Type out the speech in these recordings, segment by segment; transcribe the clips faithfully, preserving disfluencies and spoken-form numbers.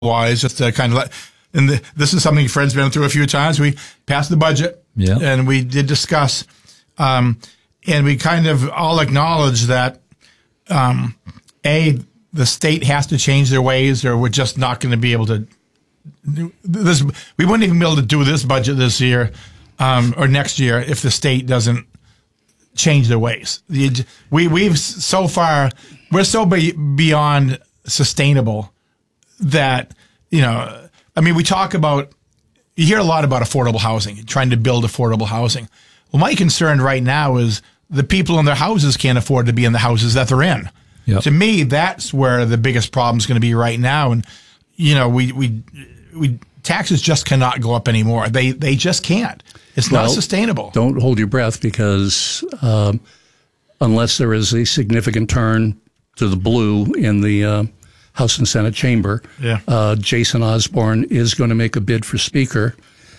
wise, just to kind of let, and the, this is something Fred's been through a few times. We passed the budget, yeah. and we did discuss, um, and we kind of all acknowledge that, um, A, the state has to change their ways, or we're just not going to be able to do this. We wouldn't even be able to do this budget this year, um, or next year if the state doesn't change their ways. We, we've so far, we're so be, beyond sustainable that, you know, I mean, we talk about, you hear a lot about affordable housing, trying to build affordable housing. Well, my concern right now is the people in their houses can't afford to be in the houses that they're in. Yep. To me, that's where the biggest problem is going to be right now. And, you know, we, we, we, taxes just cannot go up anymore. They, they just can't. It's well, not sustainable. Don't hold your breath, because um, unless there is a significant turn to the blue in the uh, House and Senate chamber, yeah. uh, Jason Osborne is going to make a bid for Speaker.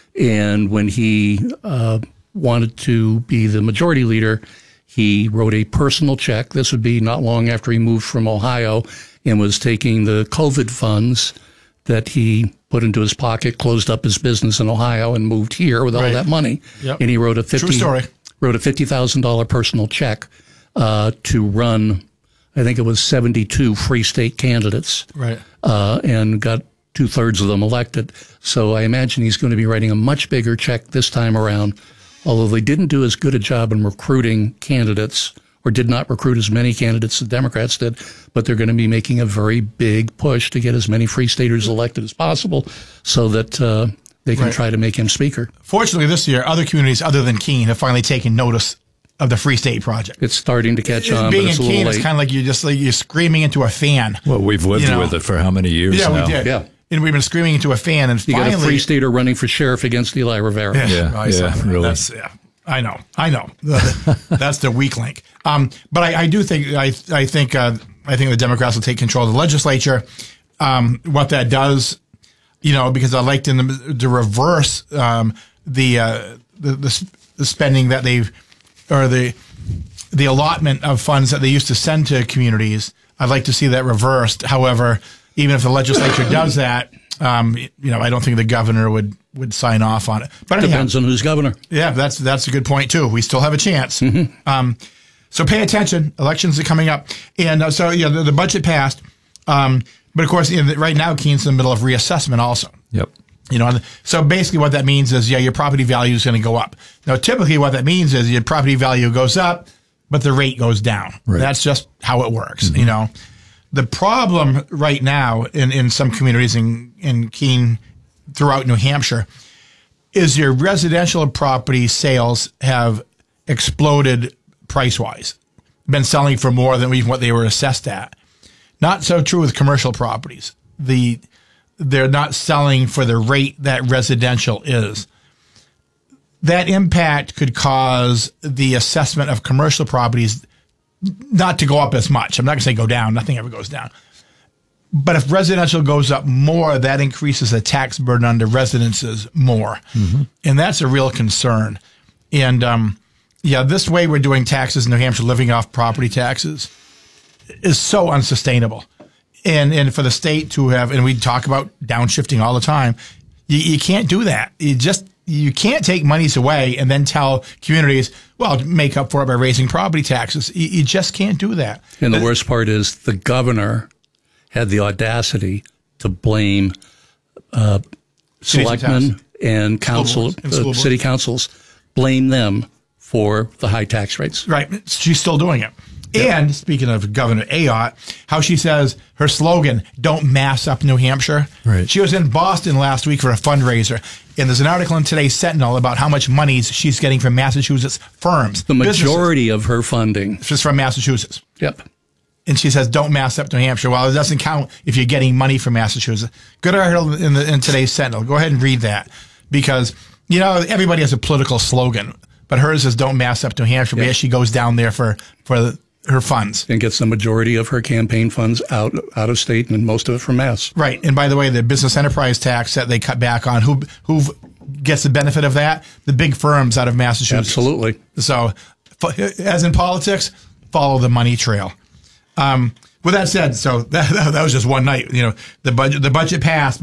And when he uh, wanted to be the majority leader, he wrote a personal check. This would be not long after he moved from Ohio and was taking the COVID funds that he put into his pocket, closed up his business in Ohio, and moved here with all right. that money. Yep. And he wrote a fifty True story. wrote a fifty thousand dollar personal check uh, to run, I think it was seventy-two free state candidates, right? Uh, and got two thirds of them elected. So I imagine he's going to be writing a much bigger check this time around. Although they didn't do as good a job in recruiting candidates, or did not recruit as many candidates as the Democrats did, but they're going to be making a very big push to get as many free staters elected as possible so that uh, they can right. try to make him Speaker. Fortunately, this year, other communities other than Keene have finally taken notice of the Free State Project. It's starting to catch on, Being but it's in a little Keene, late. it's kind of like you're just like you're screaming into a fan. Well, we've lived you know? with it for how many years yeah, now? Yeah, we did. Yeah. And we've been screaming into a fan, and you finally... got a Free Stater running for sheriff against Eli Rivera. Yeah, yeah, I yeah really. That's, yeah. I know, I know. That's the weak link. Um, but I, I do think I, I think uh, I think the Democrats will take control of the legislature. Um, what that does, you know, because I like to, to reverse um, the, uh, the the the spending that they've or the the allotment of funds that they used to send to communities. I'd like to see that reversed. However, even if the legislature does that, um, you know, I don't think the governor would. would sign off on it. But anyhow, depends on who's governor. Yeah, that's that's a good point too. We still have a chance. Mm-hmm. Um, so pay attention. Elections are coming up, and uh, so yeah, the, the budget passed. Um, but of course, you know, right now, Keene's in the middle of reassessment also. Yep. You know, so basically, what that means is, yeah, your property value is going to go up. Now, typically, what that means is your property value goes up, but the rate goes down. Right. That's just how it works. Mm-hmm. You know, the problem right now in in some communities in in Keene, throughout New Hampshire, is your residential property sales have exploded price-wise, been selling for more than even what they were assessed at. Not so true with commercial properties. The they're not selling for the rate that residential is. That impact could cause the assessment of commercial properties not to go up as much. I'm not going to say go down. Nothing ever goes down. But if residential goes up more, that increases the tax burden on the residences more. Mm-hmm. And that's a real concern. And, um, yeah, this way we're doing taxes in New Hampshire, living off property taxes, is so unsustainable. And and for the state to have, and we talk about downshifting all the time, you, you can't do that. You just, you can't take monies away and then tell communities, well, make up for it by raising property taxes. You, you just can't do that. And the but, worst part is the governor had the audacity to blame uh, selectmen and council, and uh, city councils, blame them for the high tax rates. Right. She's still doing it. Yep. And speaking of Governor Ayotte, how she says her slogan, don't mass up New Hampshire. Right. She was in Boston last week for a fundraiser. And there's an article in today's Sentinel about how much money she's getting from Massachusetts firms. The majority businesses. Of her funding is from Massachusetts. Yep. And she says, don't mass up New Hampshire. Well, it doesn't count if you're getting money from Massachusetts. Good article in, the, in today's Sentinel. Go ahead and read that. Because, you know, everybody has a political slogan. But hers is don't mass up New Hampshire. Yep. But yet she goes down there for, for her funds. And gets the majority of her campaign funds out out of state and most of it from Mass. Right. And by the way, the business enterprise tax that they cut back on, who who gets the benefit of that? The big firms out of Massachusetts. Absolutely. So as in politics, follow the money trail. Um, With that said, so that, that was just one night. You know, the budget the budget passed.